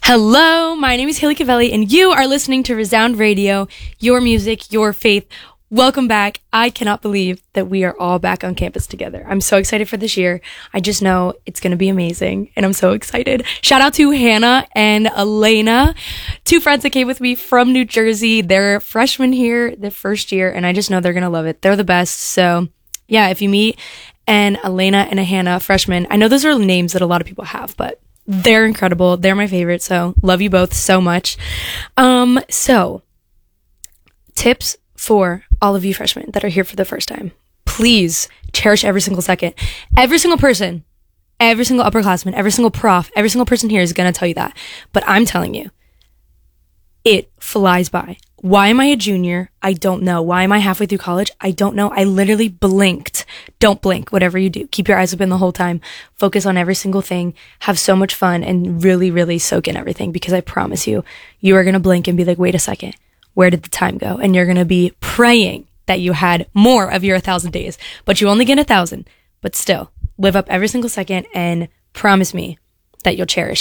Hello, my name is Haley Cavelli, and you are listening to Resound Radio, your music, your faith. Welcome back. I cannot believe that we are all back on campus together. I'm so excited for this year. I just know it's going to be amazing, and I'm so excited. Shout out to Hannah and Elena, two friends that came with me from New Jersey. They're freshmen here, the first year, and I just know they're going to love it. They're the best. So yeah, if you meet an Elena and a Hannah, freshmen, I know those are names that a lot of people have, but they're incredible. They're my favorite. So love you both so much. So tips for all of you freshmen that are here for the first time. Please cherish every single second. Every single person, every single upperclassman, every single prof, every single person here is going to tell you that. But I'm telling you, it flies by. Why am I a junior? I don't know. Why am I halfway through college? I don't know. I literally blinked. Don't blink, whatever you do. Keep your eyes open the whole time. Focus on every single thing. Have so much fun and really, really soak in everything, because I promise you, you are going to blink and be like, wait a second, where did the time go? And you're going to be praying that you had more of your 1,000 days, but you only get 1,000. But still, live up every single second and promise me that you'll cherish